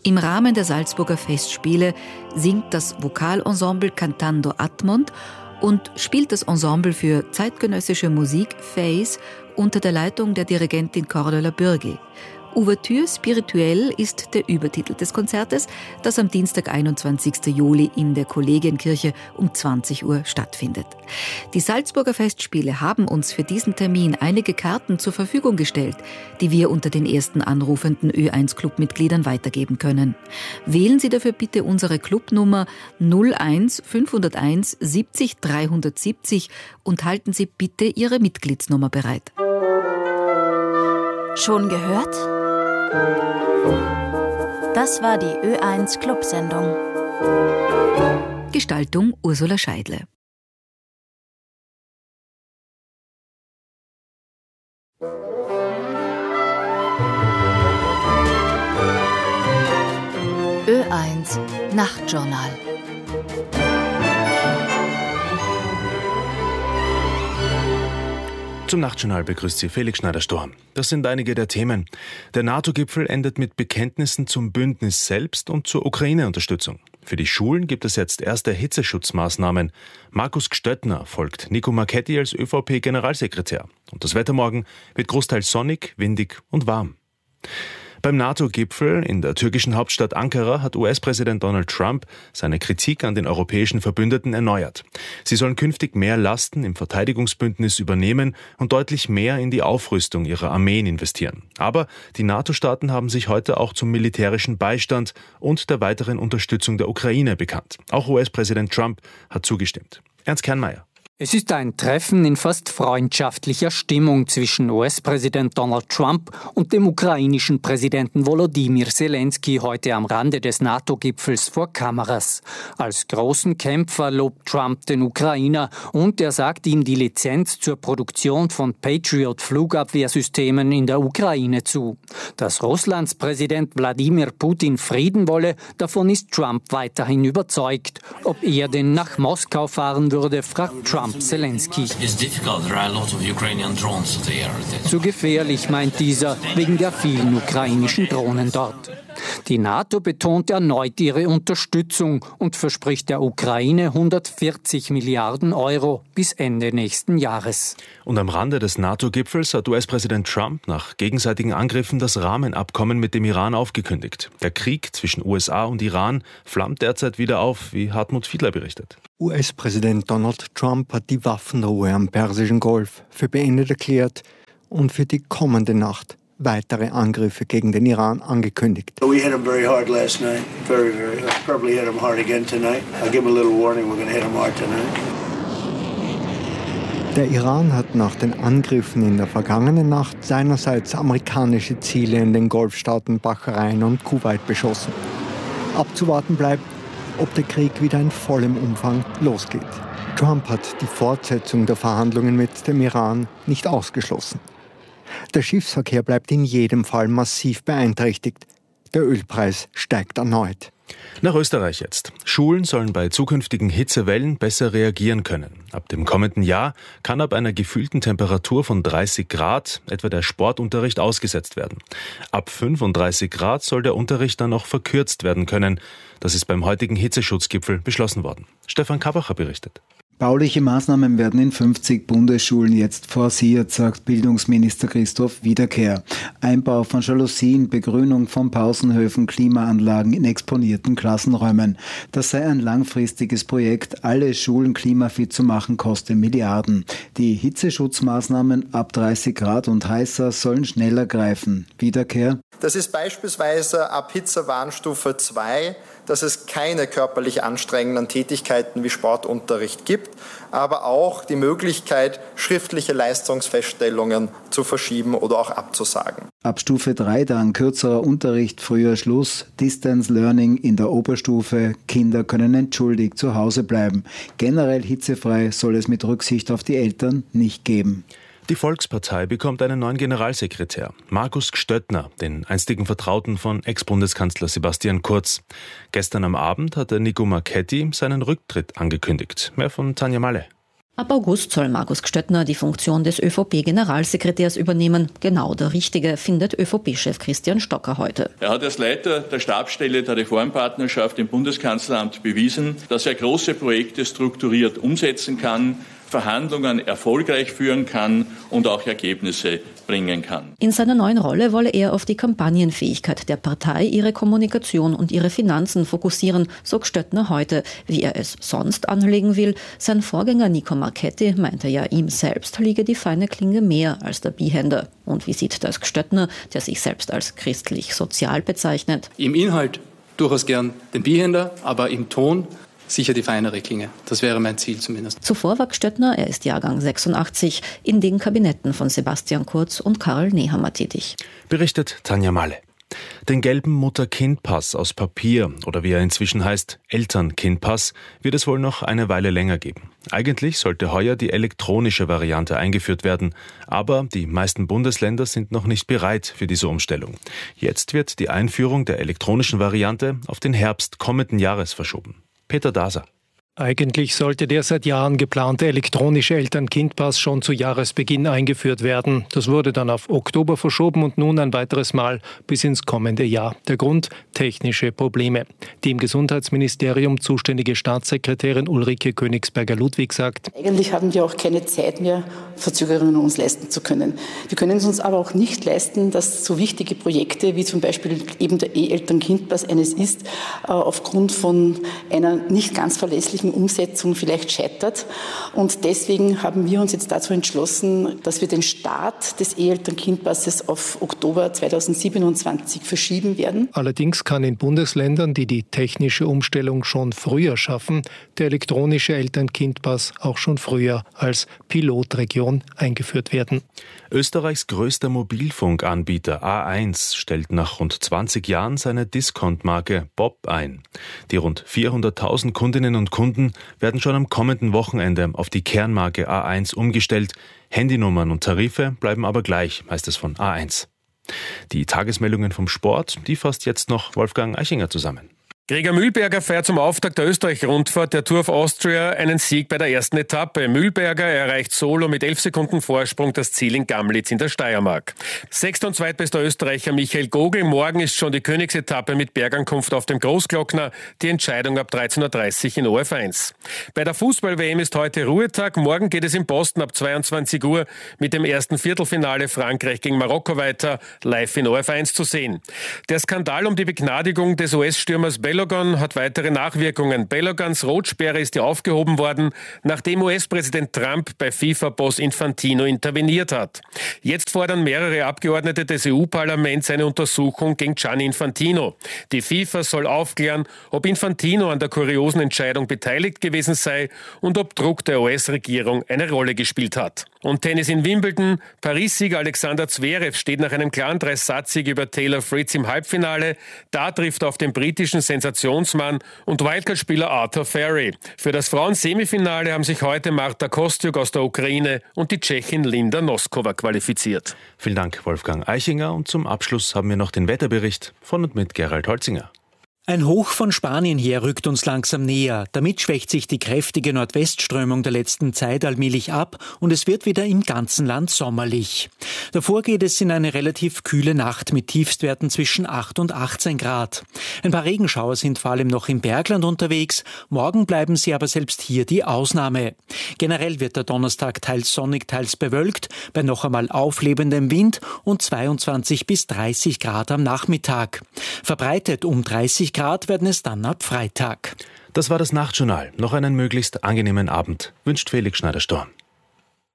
Im Rahmen der Salzburger Festspiele singt das Vokalensemble Cantando Admont und spielt das Ensemble für zeitgenössische Musik Phase unter der Leitung der Dirigentin Cordula Bürgi. Ouverture spirituelle ist der Übertitel des Konzertes, das am Dienstag, 21. Juli in der Kollegienkirche um 20 Uhr stattfindet. Die Salzburger Festspiele haben uns für diesen Termin einige Karten zur Verfügung gestellt, die wir unter den ersten anrufenden Ö1-Clubmitgliedern weitergeben können. Wählen Sie dafür bitte unsere Clubnummer 01 501 70 370 und halten Sie bitte Ihre Mitgliedsnummer bereit. Schon gehört? Das war die Ö1 Clubsendung. Gestaltung Ursula Scheidle. Ö1 Nachtjournal. Zum Nachtjournal begrüßt Sie Felix Schneider-Storm. Das sind einige der Themen. Der NATO-Gipfel endet mit Bekenntnissen zum Bündnis selbst und zur Ukraine-Unterstützung. Für die Schulen gibt es jetzt erste Hitzeschutzmaßnahmen. Markus Gstöttner folgt Nico Marchetti als ÖVP-Generalsekretär. Und das Wetter morgen wird großteils sonnig, windig und warm. Beim NATO-Gipfel in der türkischen Hauptstadt Ankara hat US-Präsident Donald Trump seine Kritik an den europäischen Verbündeten erneuert. Sie sollen künftig mehr Lasten im Verteidigungsbündnis übernehmen und deutlich mehr in die Aufrüstung ihrer Armeen investieren. Aber die NATO-Staaten haben sich heute auch zum militärischen Beistand und der weiteren Unterstützung der Ukraine bekannt. Auch US-Präsident Trump hat zugestimmt. Ernst Kernmeier. Es ist ein Treffen in fast freundschaftlicher Stimmung zwischen US-Präsident Donald Trump und dem ukrainischen Präsidenten Volodymyr Zelensky heute am Rande des NATO-Gipfels vor Kameras. Als großen Kämpfer lobt Trump den Ukrainer und er sagt ihm die Lizenz zur Produktion von Patriot-Flugabwehrsystemen in der Ukraine zu. Dass Russlands Präsident Wladimir Putin Frieden wolle, davon ist Trump weiterhin überzeugt. Ob er denn nach Moskau fahren würde, fragt Trump Zelensky. Zu gefährlich, meint dieser, wegen der vielen ukrainischen Drohnen dort. Die NATO betont erneut ihre Unterstützung und verspricht der Ukraine 140 Milliarden Euro bis Ende nächsten Jahres. Und am Rande des NATO-Gipfels hat US-Präsident Trump nach gegenseitigen Angriffen das Rahmenabkommen mit dem Iran aufgekündigt. Der Krieg zwischen USA und Iran flammt derzeit wieder auf, wie Hartmut Fiedler berichtet. US-Präsident Donald Trump hat die Waffenruhe am Persischen Golf für beendet erklärt und für die kommende Nacht weitere Angriffe gegen den Iran angekündigt. We hit him very hard last night. Very, very hard. Probably hit him hard again tonight. I'll give him a little warning. We're going to hit him hard tonight. Der Iran hat nach den Angriffen in der vergangenen Nacht seinerseits amerikanische Ziele in den Golfstaaten Bahrain und Kuwait beschossen. Abzuwarten bleibt, ob der Krieg wieder in vollem Umfang losgeht. Trump hat die Fortsetzung der Verhandlungen mit dem Iran nicht ausgeschlossen. Der Schiffsverkehr bleibt in jedem Fall massiv beeinträchtigt. Der Ölpreis steigt erneut. Nach Österreich jetzt. Schulen sollen bei zukünftigen Hitzewellen besser reagieren können. Ab dem kommenden Jahr kann ab einer gefühlten Temperatur von 30 Grad etwa der Sportunterricht ausgesetzt werden. Ab 35 Grad soll der Unterricht dann noch verkürzt werden können. Das ist beim heutigen Hitzeschutzgipfel beschlossen worden. Stefan Kabacher berichtet. Bauliche Maßnahmen werden in 50 Bundesschulen jetzt forciert, sagt Bildungsminister Christoph Wiederkehr. Einbau von Jalousien, Begrünung von Pausenhöfen, Klimaanlagen in exponierten Klassenräumen. Das sei ein langfristiges Projekt. Alle Schulen klimafit zu machen, koste Milliarden. Die Hitzeschutzmaßnahmen ab 30 Grad und heißer sollen schneller greifen. Wiederkehr. Das ist beispielsweise ab Hitzewarnstufe 2, dass es keine körperlich anstrengenden Tätigkeiten wie Sportunterricht gibt, aber auch die Möglichkeit, schriftliche Leistungsfeststellungen zu verschieben oder auch abzusagen. Ab Stufe 3 dann kürzerer Unterricht, früher Schluss, Distance Learning in der Oberstufe, Kinder können entschuldigt zu Hause bleiben. Generell hitzefrei soll es mit Rücksicht auf die Eltern nicht geben. Die Volkspartei bekommt einen neuen Generalsekretär, Markus Gstöttner, den einstigen Vertrauten von Ex-Bundeskanzler Sebastian Kurz. Gestern am Abend hatte Nico Marchetti seinen Rücktritt angekündigt. Mehr von Tanja Malle. Ab August soll Markus Gstöttner die Funktion des ÖVP-Generalsekretärs übernehmen. Genau der Richtige, findet ÖVP-Chef Christian Stocker heute. Er hat als Leiter der Stabsstelle der Reformpartnerschaft im Bundeskanzleramt bewiesen, dass er große Projekte strukturiert umsetzen kann, Verhandlungen erfolgreich führen kann und auch Ergebnisse bringen kann. In seiner neuen Rolle wolle er auf die Kampagnenfähigkeit der Partei, ihre Kommunikation und ihre Finanzen fokussieren, so Gstöttner heute. Wie er es sonst anlegen will, sein Vorgänger Nico Marchetti meinte ja, ihm selbst liege die feine Klinge mehr als der Bihender. Und wie sieht das Gstöttner, der sich selbst als christlich-sozial bezeichnet? Im Inhalt durchaus gern den Bihender, aber im Ton sicher die feinere Klinge. Das wäre mein Ziel zumindest. Zuvor war Gstöttner, er ist Jahrgang 86, in den Kabinetten von Sebastian Kurz und Karl Nehammer tätig. Berichtet Tanja Malle. Den gelben Mutter-Kind-Pass aus Papier oder wie er inzwischen heißt, Eltern-Kind-Pass, wird es wohl noch eine Weile länger geben. Eigentlich sollte heuer die elektronische Variante eingeführt werden, aber die meisten Bundesländer sind noch nicht bereit für diese Umstellung. Jetzt wird die Einführung der elektronischen Variante auf den Herbst kommenden Jahres verschoben. Peter Daser. Eigentlich sollte der seit Jahren geplante elektronische Eltern-Kind-Pass schon zu Jahresbeginn eingeführt werden. Das wurde dann auf Oktober verschoben und nun ein weiteres Mal bis ins kommende Jahr. Der Grund? Technische Probleme. Die im Gesundheitsministerium zuständige Staatssekretärin Ulrike Königsberger-Ludwig sagt: Eigentlich haben wir auch keine Zeit mehr, Verzögerungen uns leisten zu können. Wir können es uns aber auch nicht leisten, dass so wichtige Projekte wie zum Beispiel eben der E-Eltern-Kind-Pass eines ist, aufgrund von einer nicht ganz verlässlichen Umsetzung vielleicht scheitert. Und deswegen haben wir uns jetzt dazu entschlossen, dass wir den Start des E-Eltern-Kind-Passes auf Oktober 2027 verschieben werden. Allerdings kann in Bundesländern, die die technische Umstellung schon früher schaffen, der elektronische Eltern-Kind-Pass auch schon früher als Pilotregion eingeführt werden. Österreichs größter Mobilfunkanbieter A1 stellt nach rund 20 Jahren seine Discount-Marke Bob ein. Die rund 400.000 Kundinnen und Kunden werden schon am kommenden Wochenende auf die Kernmarke A1 umgestellt. Handynummern und Tarife bleiben aber gleich, heißt es von A1. Die Tagesmeldungen vom Sport, die fasst jetzt noch Wolfgang Eichinger zusammen. Gregor Mühlberger feiert zum Auftakt der Österreich-Rundfahrt der Tour of Austria einen Sieg bei der ersten Etappe. Mühlberger erreicht solo mit 11 Sekunden Vorsprung das Ziel in Gamlitz in der Steiermark. Sechster und zweitbester Österreicher Michael Gogl. Morgen ist schon die Königsetappe mit Bergankunft auf dem Großglockner. Die Entscheidung ab 13.30 Uhr in ORF1. Bei der Fußball-WM ist heute Ruhetag. Morgen geht es in Boston ab 22 Uhr mit dem ersten Viertelfinale Frankreich gegen Marokko weiter, live in ORF1 zu sehen. Der Skandal um die Begnadigung des US-Stürmers Balogun hat weitere Nachwirkungen. Balogans Rotsperre ist ja aufgehoben worden, nachdem US-Präsident Trump bei FIFA-Boss Infantino interveniert hat. Jetzt fordern mehrere Abgeordnete des EU-Parlaments eine Untersuchung gegen Gianni Infantino. Die FIFA soll aufklären, ob Infantino an der kuriosen Entscheidung beteiligt gewesen sei und ob Druck der US-Regierung eine Rolle gespielt hat. Und Tennis in Wimbledon. Paris-Sieger Alexander Zverev steht nach einem klaren 3-Satz-Sieg über Taylor Fritz im Halbfinale. Da trifft er auf den britischen Sensationsmann und Wildcard-Spieler Arthur Ferry. Für das Frauen-Semifinale haben sich heute Marta Kostyuk aus der Ukraine und die Tschechin Linda Noskova qualifiziert. Vielen Dank, Wolfgang Eichinger. Und zum Abschluss haben wir noch den Wetterbericht von und mit Gerald Holzinger. Ein Hoch von Spanien her rückt uns langsam näher. Damit schwächt sich die kräftige Nordwestströmung der letzten Zeit allmählich ab und es wird wieder im ganzen Land sommerlich. Davor geht es in eine relativ kühle Nacht mit Tiefstwerten zwischen 8 und 18 Grad. Ein paar Regenschauer sind vor allem noch im Bergland unterwegs. Morgen bleiben sie aber selbst hier die Ausnahme. Generell wird der Donnerstag teils sonnig, teils bewölkt, bei noch einmal auflebendem Wind und 22 bis 30 Grad am Nachmittag. Verbreitet um 30 Grad werden es dann ab Freitag. Das war das Nachtjournal. Noch einen möglichst angenehmen Abend, wünscht Felix Schneider-Storm.